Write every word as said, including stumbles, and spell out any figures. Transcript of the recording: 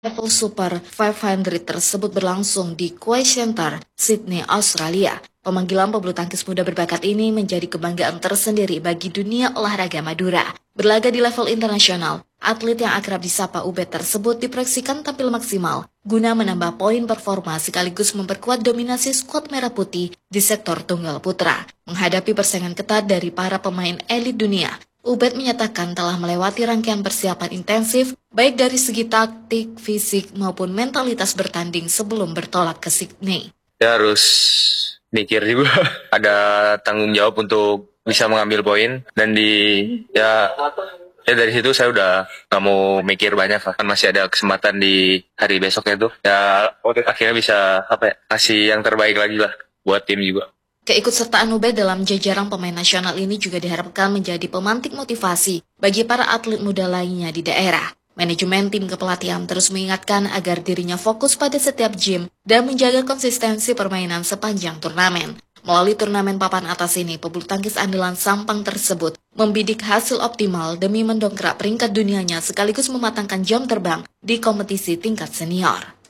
Level Super lima ratus tersebut berlangsung di Quay Center, Sydney, Australia. Pemanggilan pebulu tangkis muda berbakat ini menjadi kebanggaan tersendiri bagi dunia olahraga Madura. Berlaga di level internasional, atlet yang akrab disapa Ubed tersebut diproyeksikan tampil maksimal guna menambah poin performa sekaligus memperkuat dominasi skuad merah putih di sektor tunggal putra. Menghadapi persaingan ketat dari para pemain elit dunia, Ubed menyatakan telah melewati rangkaian persiapan intensif, baik dari segi taktik, fisik, maupun mentalitas bertanding sebelum bertolak ke Sydney. Ya harus mikir juga, ada tanggung jawab untuk bisa mengambil poin, dan di ya ya dari situ saya udah nggak mau mikir banyak lah, kan masih ada kesempatan di hari besoknya tuh, ya akhirnya bisa apa ya, kasih yang terbaik lagi lah buat tim juga. Keikutsertaan Ubed dalam jajaran pemain nasional ini juga diharapkan menjadi pemantik motivasi bagi para atlet muda lainnya di daerah. Manajemen tim kepelatihan terus mengingatkan agar dirinya fokus pada setiap gym dan menjaga konsistensi permainan sepanjang turnamen. Melalui turnamen papan atas ini, pebulu tangkis andalan Sampang tersebut membidik hasil optimal demi mendongkrak peringkat dunianya sekaligus mematangkan jam terbang di kompetisi tingkat senior.